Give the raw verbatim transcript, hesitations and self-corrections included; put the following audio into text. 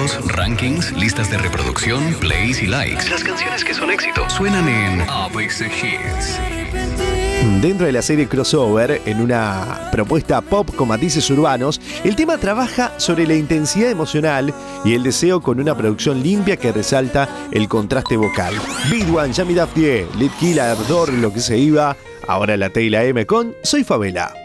videos, rankings, listas de reproducción, plays y likes. Las canciones que son éxito suenan en Apex Hits. Dentro de la serie Crossover, en una propuesta pop con matices urbanos, el tema trabaja sobre la intensidad emocional y el deseo con una producción limpia que resalta el contraste vocal. Big One, Yami Dafdie, Lit Killer, Ardor, Lo que se iba, ahora la T y la M con Soy Favela.